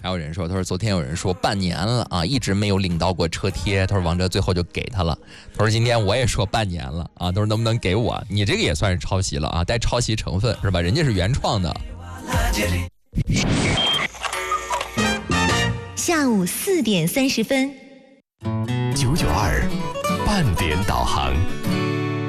有人说，他说昨天有人说半年了啊，一直没有领到过车贴，他说王哲最后就给他了。他说今天我也说半年了啊，他说能不能给我？你这个也算是抄袭了啊，带抄袭成分是吧？人家是原创的。 下午4点30分，992 半点导航。